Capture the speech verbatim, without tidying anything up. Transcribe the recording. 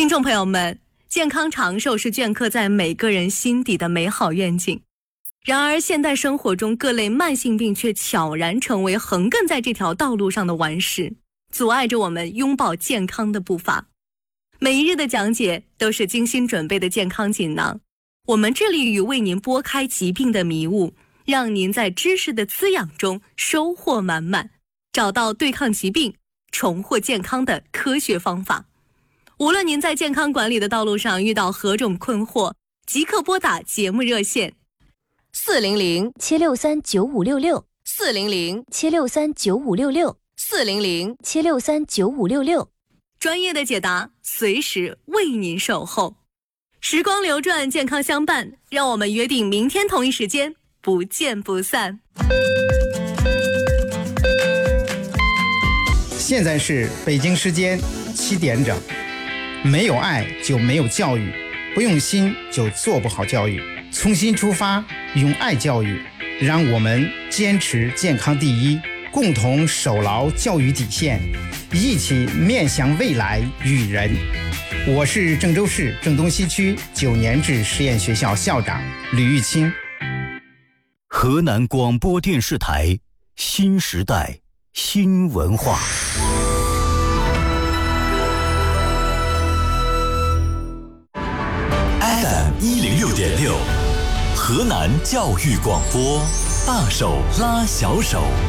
听众朋友们，健康长寿是镌刻在每个人心底的美好愿景。然而现代生活中各类慢性病却悄然成为横亘在这条道路上的顽石，阻碍着我们拥抱健康的步伐。每一日的讲解都是精心准备的健康锦囊，我们致力于为您拨开疾病的迷雾，让您在知识的滋养中收获满满，找到对抗疾病、重获健康的科学方法。无论您在健康管理的道路上遇到何种困惑，即刻拨打节目热线四零零七六三九五六六四零零七六三九五六六四零零七六三九五六六， 专业的解答随时为您守候。时光流转，健康相伴，让我们约定明天同一时间不见不散。 现在是北京时间七点整。没有爱就没有教育，不用心就做不好教育。从心出发，用爱教育，让我们坚持健康第一，共同守牢教育底线，一起面向未来育人。我是郑州市郑东西区九年制实验学校校长吕玉清。 河南广播电视台新时代新文化。 F M 一零六点六，河南教育广播，大手拉小手。